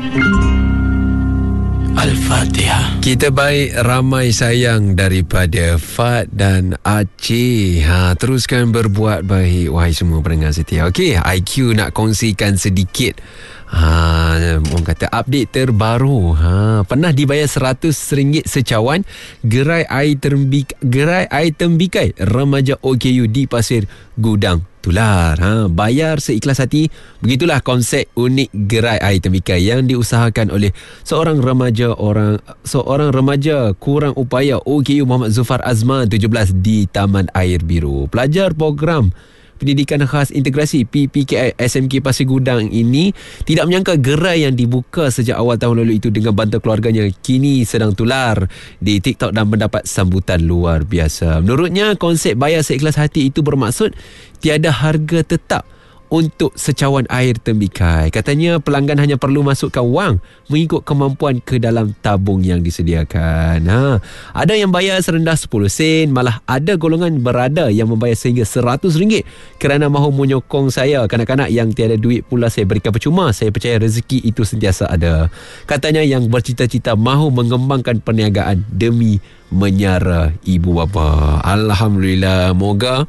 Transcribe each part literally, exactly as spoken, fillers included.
Al-Fatihah. Kita baik, ramai sayang daripada Fat dan Aceh. Ha, teruskan berbuat baik, wahai semua pendengar setia. Okey, I Q nak kongsikan sedikit. Ha, orang kata update terbaru. Ha, pernah dibayar seratus ringgit secawan gerai air tembik, gerai air tembikai remaja O K U di Pasir Gudang Tular. Ha, bayar seikhlas hati. Begitulah konsep unik gerai air tembikai yang diusahakan oleh seorang remaja orang seorang remaja kurang upaya O K U Muhammad Zufar Azman tujuh belas di Taman Air Biru. Pelajar program Pendidikan Khas Integrasi P P K I S M K Pasir Gudang ini tidak menyangka gerai yang dibuka sejak awal tahun lalu itu dengan bantu keluarganya kini sedang tular di TikTok dan mendapat sambutan luar biasa. Menurutnya, konsep bayar seikhlas hati itu bermaksud tiada harga tetap untuk secawan air tembikai. Katanya pelanggan hanya perlu masukkan wang mengikut kemampuan ke dalam tabung yang disediakan. Ha, ada yang bayar serendah sepuluh sen, malah ada golongan berada yang membayar sehingga seratus ringgit kerana mahu menyokong saya. Kanak-kanak yang tiada duit pula saya berikan percuma. Saya percaya rezeki itu sentiasa ada. Katanya yang bercita-cita mahu mengembangkan perniagaan demi menyara ibu bapa. Alhamdulillah, moga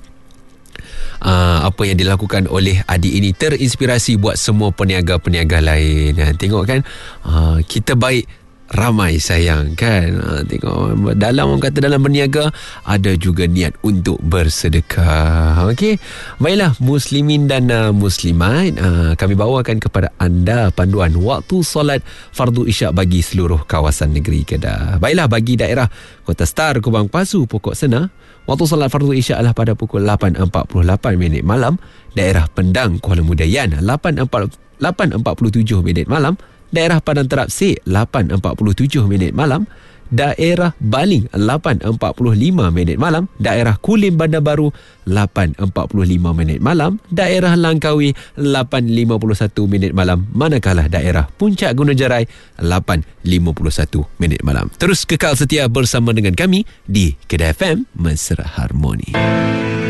Uh, apa yang dilakukan oleh adik ini terinspirasi buat semua peniaga-peniaga lain. Ha, tengok kan, uh, kita baik, ramai sayang kan. Ha, tengok dalam, orang kata dalam berniaga ada juga niat untuk bersedekah. Okey, baiklah muslimin dan uh, muslimat, uh, kami bawakan kepada anda panduan waktu solat fardu isyak bagi seluruh kawasan negeri Kedah. Baiklah, bagi daerah Kota Star, Kubang Pasu, Pokok Sena, waktu solat fardu isyak adalah pada pukul lapan empat puluh lapan minit malam. Daerah Pendang, Kuala Mudayan, lapan empat puluh tujuh minit malam. Daerah Padang Terap Sek, lapan empat puluh tujuh minit malam. Daerah Baling, lapan empat puluh lima minit malam. Daerah Kulim Bandar Baru, lapan empat puluh lima minit malam. Daerah Langkawi, lapan lima puluh satu minit malam. Manakala daerah Puncak Gunung Jerai, lapan lima puluh satu minit malam. Terus kekal setia bersama dengan kami di Kedah F M Mesra Harmoni.